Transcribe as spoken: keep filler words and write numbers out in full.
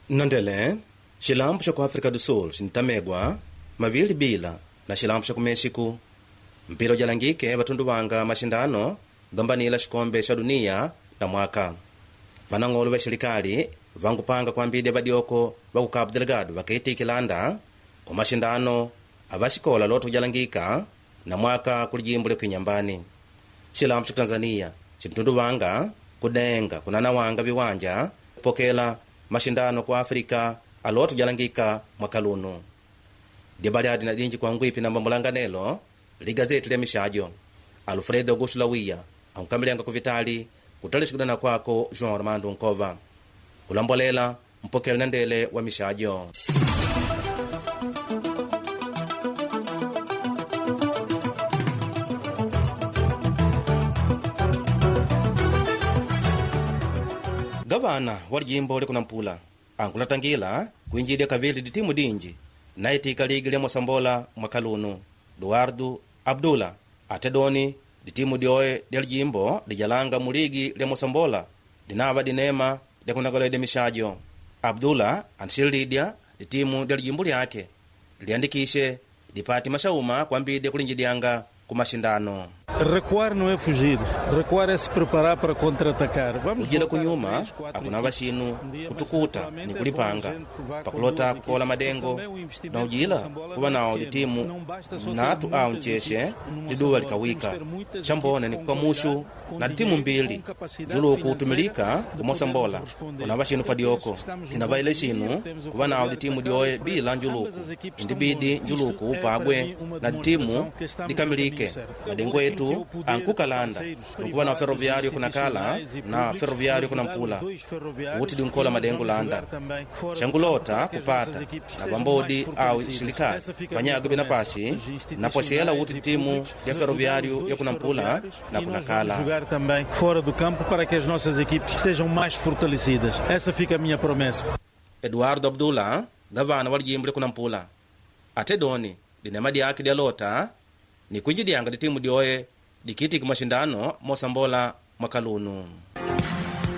Nandele, xilampu xa ku África do Sul xintamegwa mavili bila na xilampu xa ku México. Mpira ujalangike vatundu vanga maxindano gambanila xikombe xa dunia na mwaka. Vanang'olo va xilikali vangupanga kuambidya vadioko va ku Cabo Delgado vakaitikilanda ku maxindano ava xikola loto ujalangika na mwaka kuli jimbo lya kuinyambani. Xilampu xa Tanzania xintundu vanga kudenga kunanawanga viwanja kupokela maxindano ku Afrika aloto ujalangika mwaka luno. Dibaliadi na dinji kwa ngwipi na mamulanganelo ligazeti lya mishajo. Alfredo Augusto Lawia ankamilyanga ku Vitali kutali xikudana kwako João Armando Nkova kulambolela mpokele na ndele wa mishajo. Gavana wa jimbo lya Nampula ankulatangila kuinjidya kavili ditimu dinji na itika ligi lya Mosambola mwaka luno. Eduardo Abdullah atedoni ditimu dyoye lya jimbo lijalanga mu ligi lya Mosambola dinava dinema lya kunagolede mishajo. Abdullah anshilidya ditimu lya jimbo lyake liandikishe dipati mashauma kwambide kulinjidyanga ku mashindano. Recuar não é fugir, recuar é se preparar para contra-atacar. Kujila kunyuma akunava xinu kutukuta ni kulipanga pakulota kukola madengo na ujila kuva nao ditimu natu au ncheshe liduwa likawika chambone ni kukamushu na ditimu mbili julu kutumilika ku Mosambola kunava xinu padioko inava ile xinu kuva nao ditimu dyoye bila njuluku indibidi njuluku upagwe na ditimu dikamilike madengo etu ankukalanda tukuva na ferroviário kunakala na ferroviário kunampula uti dinkola madengo landa changulota kupata na bambodi au shilikali panyago binapashi na poshela uti timu ya ferroviário ya kunampula na kunakala jogar também fora do campo para que as nossas equipes estejam mais fortalecidas. Essa fica a minha promessa. Eduardo Abdullah gavana wa jimbo lya Kunampula atedoni dinema dyake dyalota ni kuinjidyanga ditimu dyoye dikiti ku mashindano Mosambola mwaka luno.